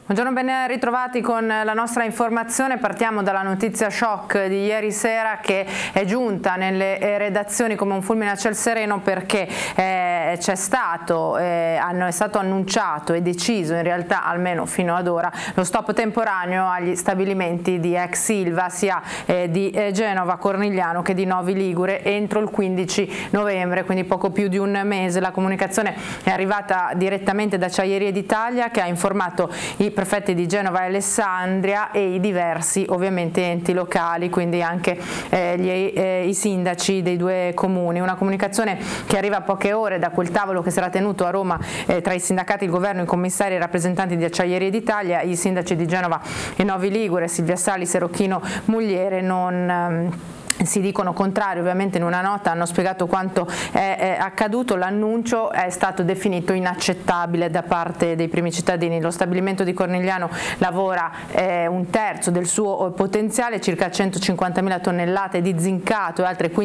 Buongiorno, ben ritrovati con la nostra informazione. Partiamo dalla notizia shock di ieri sera che è giunta nelle redazioni come un fulmine a ciel sereno, perché è stato annunciato e deciso, in realtà almeno fino ad ora, lo stop temporaneo agli stabilimenti di ex Ilva sia di Genova Cornigliano che di Novi Ligure entro il 15 novembre, quindi poco più di un mese. La comunicazione è arrivata direttamente da Acciaierie d'Italia, che ha informato i prefetti di Genova e Alessandria e i diversi ovviamente enti locali, quindi anche i sindaci dei due comuni. Una comunicazione che arriva a poche ore da quel tavolo che sarà tenuto a Roma tra i sindacati, il governo, i commissari e i rappresentanti di Acciaierie d'Italia. I sindaci di Genova e Novi Ligure, Silvia Salis e Rocchino Mugliere, non si dicono contrari. Ovviamente in una nota hanno spiegato quanto è accaduto. L'annuncio è stato definito inaccettabile da parte dei primi cittadini. Lo stabilimento di Cornigliano lavora un terzo del suo potenziale, circa 150.000 tonnellate di zincato e altre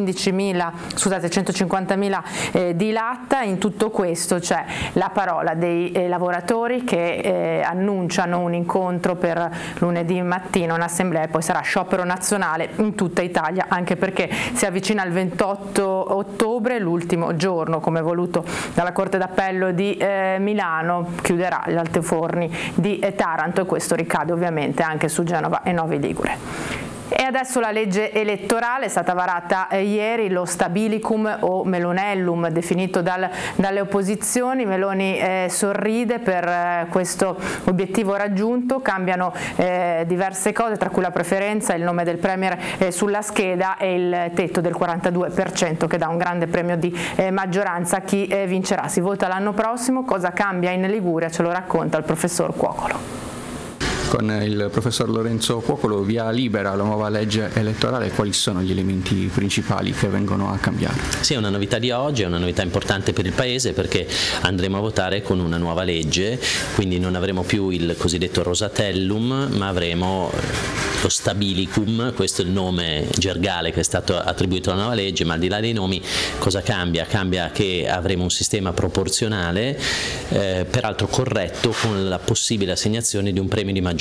150.000 di latta. In tutto questo c'è la parola dei lavoratori che annunciano un incontro per lunedì mattina, un'assemblea, e poi sarà sciopero nazionale in tutta Italia, anche perché si avvicina il 28 ottobre, l'ultimo giorno, come voluto dalla Corte d'Appello di Milano, chiuderà gli altoforni di Taranto, e questo ricade ovviamente anche su Genova e Novi Ligure. E adesso la legge elettorale è stata varata ieri, lo stabilicum o melonellum definito dalle opposizioni. Meloni sorride per questo obiettivo raggiunto. Cambiano diverse cose, tra cui la preferenza, il nome del premier sulla scheda e il tetto del 42% che dà un grande premio di maggioranza a chi vincerà. Si vota l'anno prossimo. Cosa cambia in Liguria? Ce lo racconta il professor Cuocolo. Con il professor Lorenzo Cuocolo, via libera la nuova legge elettorale. Quali sono gli elementi principali che vengono a cambiare? Sì, è una novità di oggi, è una novità importante per il Paese, perché andremo a votare con una nuova legge, quindi non avremo più il cosiddetto Rosatellum, ma avremo lo Stabilicum. Questo è il nome gergale che è stato attribuito alla nuova legge, ma al di là dei nomi cosa cambia? Cambia che avremo un sistema proporzionale, peraltro corretto, con la possibile assegnazione di un premio di maggioranza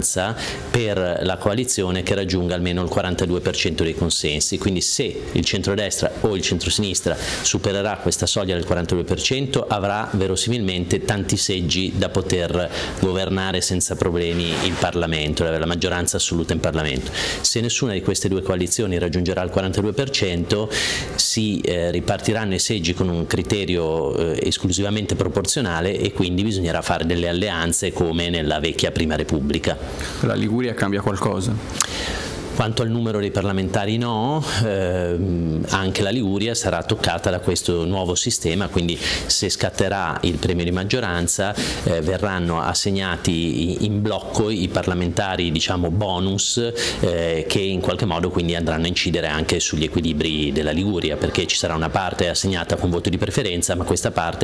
per la coalizione che raggiunga almeno il 42% dei consensi. Quindi se il centrodestra o il centrosinistra supererà questa soglia del 42%, avrà verosimilmente tanti seggi da poter governare senza problemi il Parlamento, la maggioranza assoluta in Parlamento. Se nessuna di queste due coalizioni raggiungerà il 42%, si ripartiranno i seggi con un criterio esclusivamente proporzionale, e quindi bisognerà fare delle alleanze come nella vecchia Prima Repubblica. La Liguria cambia qualcosa? Quanto al numero dei parlamentari no, anche la Liguria sarà toccata da questo nuovo sistema, quindi se scatterà il premio di maggioranza verranno assegnati in blocco i parlamentari, diciamo, bonus, che in qualche modo quindi andranno a incidere anche sugli equilibri della Liguria, perché ci sarà una parte assegnata con voto di preferenza, ma questa parte